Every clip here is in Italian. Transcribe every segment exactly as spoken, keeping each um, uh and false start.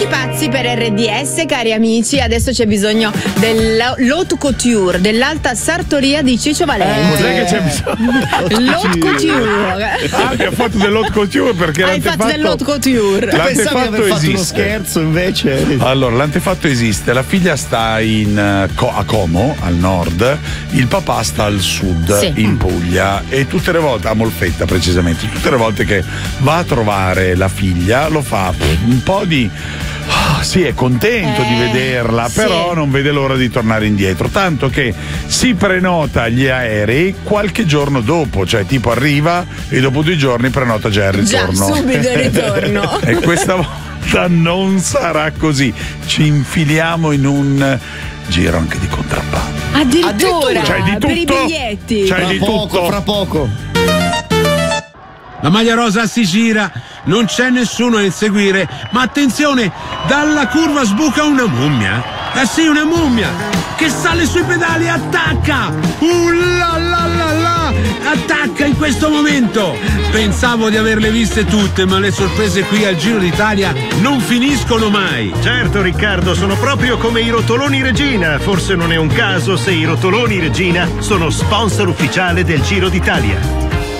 Tutti pazzi per R D S, cari amici. Adesso c'è bisogno dell'haute couture, dell'alta sartoria di Ciccio Valenti. Eh, cos'è che c'è bisogno? L'haute couture. Ah, che ha fatto dell'haute couture perché Hai fatto dell'haute couture. L'antefatto fatto esiste. uno scherzo invece. Allora, l'antefatto esiste. La figlia sta in, a Como, al nord. Il papà sta al sud, sì. in Puglia. E tutte le volte, a Molfetta precisamente, tutte le volte che va a trovare la figlia lo fa un po' di oh, sì, è contento eh, di vederla, sì. però non vede l'ora di tornare indietro, tanto che si prenota gli aerei qualche giorno dopo, cioè tipo arriva e dopo due giorni prenota già il ritorno. Già, subito il ritorno. E questa volta non sarà così, ci infiliamo in un giro anche di contrabbando. Addirittura, C'hai di tutto. per i biglietti. C'hai Fra di poco, tutto. fra poco. La maglia rosa si gira, non c'è nessuno a inseguire, ma attenzione, dalla curva sbuca una mummia. Eh sì, una mummia che sale sui pedali e attacca. Uh la la la la, attacca in questo momento. Pensavo di averle viste tutte, ma le sorprese qui al Giro d'Italia non finiscono mai. Certo Riccardo, sono proprio come i rotoloni Regina. Forse non è un caso se i rotoloni Regina sono sponsor ufficiale del Giro d'Italia.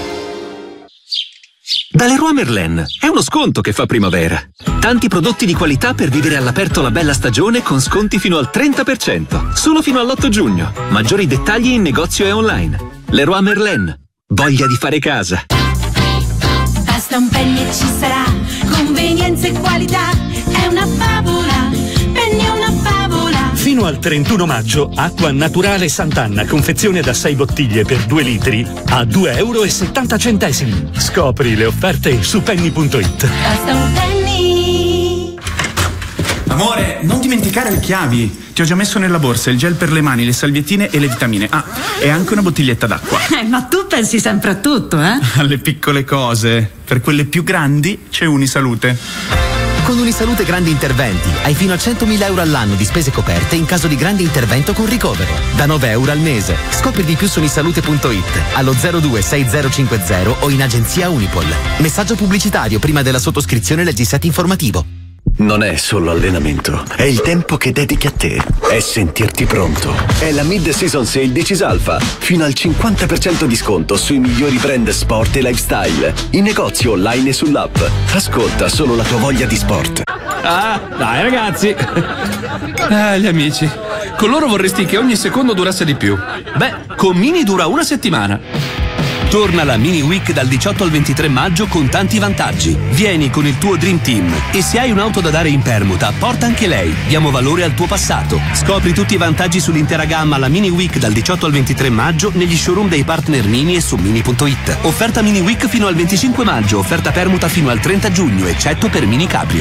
Da Leroy Merlin è uno sconto che fa primavera. Tanti prodotti di qualità per vivere all'aperto la bella stagione con sconti fino al trenta per cento. Solo fino all'otto giugno. Maggiori dettagli in negozio e online. Leroy Merlin. Voglia di fare casa. Basta un penny e ci sarà convenienza e qualità. È una favola. Penny è una favola. Fino al trentuno maggio, acqua naturale Sant'Anna, confezione da sei bottiglie per due litri a due euro e settanta centesimi. Scopri le offerte su penny punto it. Basta un penny. Amore, non dimenticare le chiavi. Ti ho già messo nella borsa il gel per le mani, le salviettine e le vitamine. Ah, e anche una bottiglietta d'acqua. Eh, ma tu pensi sempre a tutto, eh? Alle piccole cose. Per quelle più grandi c'è Unisalute. Con Unisalute Grandi Interventi hai fino a centomila euro all'anno di spese coperte in caso di grande intervento con ricovero. Da nove euro al mese. Scopri di più su unisalute punto it, allo zero due sei zero cinque zero o in agenzia Unipol. Messaggio pubblicitario prima della sottoscrizione del G sette informativo. Non è solo allenamento, è il tempo che dedichi a te, è sentirti pronto. È la mid-season sale di Cisalfa, fino al cinquanta per cento di sconto sui migliori brand sport e lifestyle, in negozio online e sull'app. Ascolta solo la tua voglia di sport. Ah, dai ragazzi. Ah, gli amici. Con loro vorresti che ogni secondo durasse di più. Beh, con Mini dura una settimana. Torna la Mini Week dal diciotto al ventitré maggio con tanti vantaggi. Vieni con il tuo Dream Team e se hai un'auto da dare in permuta, porta anche lei. Diamo valore al tuo passato. Scopri tutti i vantaggi sull'intera gamma alla Mini Week dal diciotto al ventitré maggio negli showroom dei partner Mini e su mini punto it. Offerta Mini Week fino al venticinque maggio, offerta permuta fino al trenta giugno, eccetto per Mini Cabrio.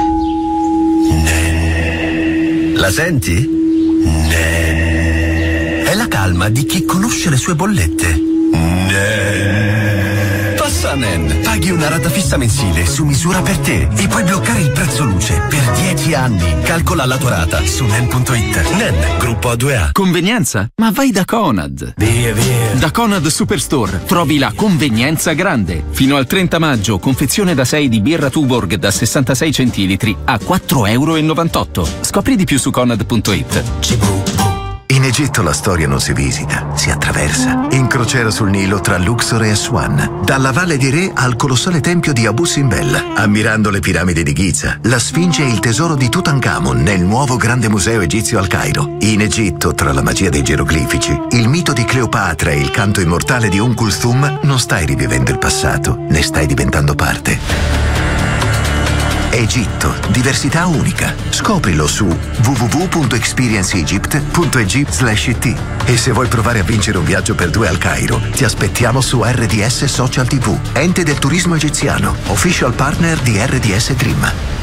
La senti? È la calma di chi conosce le sue bollette. Passa Nen. Paghi una rata fissa mensile su misura per te e puoi bloccare il prezzo luce per dieci anni. Calcola la tua rata su nen punto it. Nen, gruppo A due A. Convenienza? Ma vai da Conad. Via, via. Da Conad Superstore trovi la convenienza grande. Fino al trenta maggio, confezione da sei di birra Tuborg da sessantasei centilitri a quattro euro e novantotto. Scopri di più su conad punto it. In Egitto la storia non si visita, si attraversa. In crociera sul Nilo tra Luxor e Aswan. Dalla Valle dei Re al colossale tempio di Abu Simbel. Ammirando le piramidi di Giza, la Sfinge e il tesoro di Tutankhamon nel nuovo grande museo egizio al Cairo. In Egitto, tra la magia dei geroglifici, il mito di Cleopatra e il canto immortale di Umm Kulthum, non stai rivivendo il passato, ne stai diventando parte. Egitto, diversità unica. Scoprilo su w w w punto experience egypt punto e g slash it. E se vuoi provare a vincere un viaggio per due al Cairo, ti aspettiamo su R D S Social tivù, ente del turismo egiziano, official partner di R D S Dream.